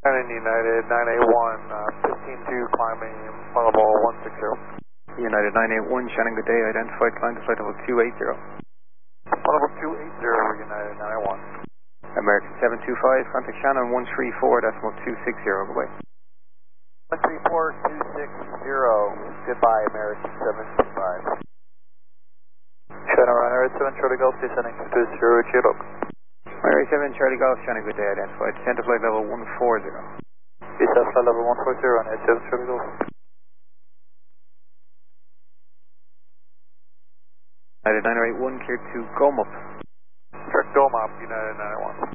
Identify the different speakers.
Speaker 1: And United 981, 15-2, climbing level 160.
Speaker 2: United 981, Shannon, good day. Identified climb to flight level 280.
Speaker 1: Level 280, United 981.
Speaker 2: American 725, contact Shannon 134.260, goodbye.
Speaker 1: 134.260, goodbye, American 725. Shannon Ryanair 7 Charlie Golf, descending to 20 Chinook.
Speaker 2: Ryanair 7 Charlie Golf, Shannon, good day. Identified descent to flight level 140.
Speaker 1: Descent flight level 140, Ryanair 7 Charlie Golf.
Speaker 2: United 981, cleared to Gomop.
Speaker 1: Correct, Gomop, United 981.